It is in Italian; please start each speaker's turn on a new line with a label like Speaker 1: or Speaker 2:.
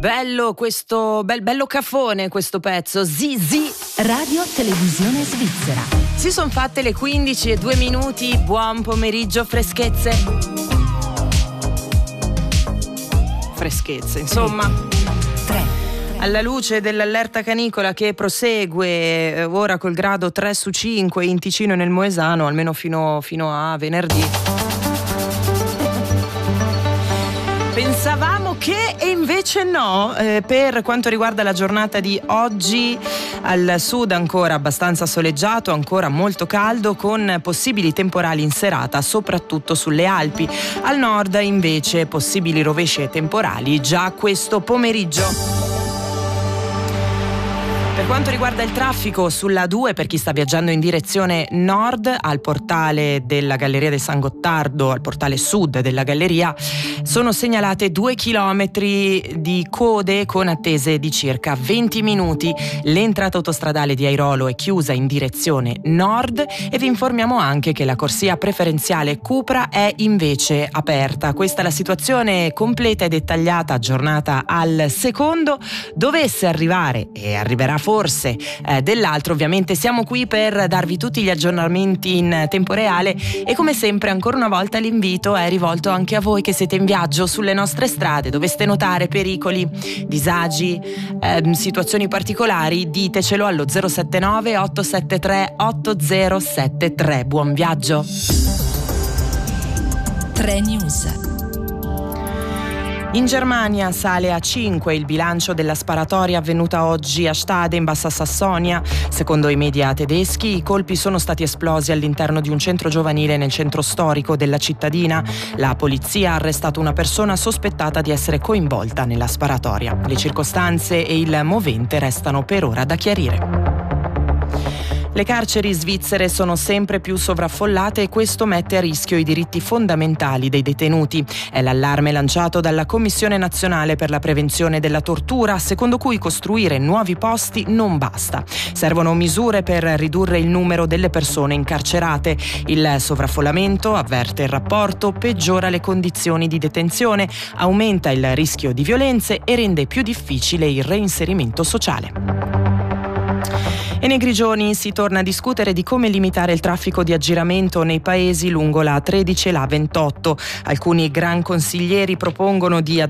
Speaker 1: Bello questo, bello cafone questo pezzo. Zizi.
Speaker 2: Radio Televisione Svizzera.
Speaker 1: Si sono fatte le 15:02. Buon pomeriggio, freschezze. Freschezze, insomma.
Speaker 2: 3.
Speaker 1: Alla luce dell'allerta canicola che prosegue ora col grado 3/5 in Ticino e nel Moesano, almeno fino a venerdì. Pensavamo che e invece no, per quanto riguarda la giornata di oggi, al sud ancora abbastanza soleggiato, ancora molto caldo con possibili temporali in serata soprattutto sulle Alpi. Al nord invece possibili rovesci e temporali già questo pomeriggio. Per quanto riguarda il traffico sulla A2, per chi sta viaggiando in direzione nord, al portale della Galleria del San Gottardo, al portale sud della galleria, sono segnalate 2 chilometri di code con attese di circa 20 minuti. L'entrata autostradale di Airolo è chiusa in direzione nord e vi informiamo anche che la corsia preferenziale Cupra è invece aperta. Questa è la situazione completa e dettagliata aggiornata al secondo. Dovesse arrivare, e arriverà forse dell'altro, ovviamente siamo qui per darvi tutti gli aggiornamenti in tempo reale e come sempre ancora una volta l'invito è rivolto anche a voi che siete in viaggio sulle nostre strade, doveste notare pericoli, disagi, situazioni particolari, ditecelo allo 079 873 8073. Buon viaggio.
Speaker 2: 3 News.
Speaker 1: In Germania sale a 5 il bilancio della sparatoria avvenuta oggi a Stade in Bassa Sassonia. Secondo i media tedeschi, i colpi sono stati esplosi all'interno di un centro giovanile nel centro storico della cittadina. La polizia ha arrestato una persona sospettata di essere coinvolta nella sparatoria. Le circostanze e il movente restano per ora da chiarire. Le carceri svizzere sono sempre più sovraffollate e questo mette a rischio i diritti fondamentali dei detenuti. È l'allarme lanciato dalla Commissione Nazionale per la Prevenzione della Tortura, secondo cui costruire nuovi posti non basta. Servono misure per ridurre il numero delle persone incarcerate. Il sovraffollamento, avverte il rapporto, peggiora le condizioni di detenzione, aumenta il rischio di violenze e rende più difficile il reinserimento sociale. E nei Grigioni si torna a discutere di come limitare il traffico di aggiramento nei paesi lungo la A13 e la A28. Alcuni gran consiglieri propongono di